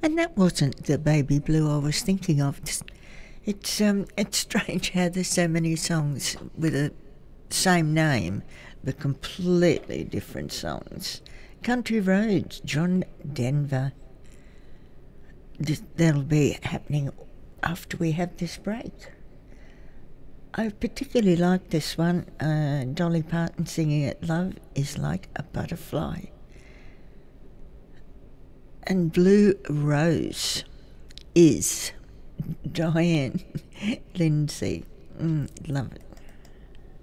And that wasn't the Baby Blue I was thinking of. It's strange how there's so many songs with the same name, but completely different songs. Country Roads, John Denver. That'll be happening after we have this break. I particularly like this one, Dolly Parton singing it, Love is Like a Butterfly. And Blue Rose is Diane Lindsay. Love it.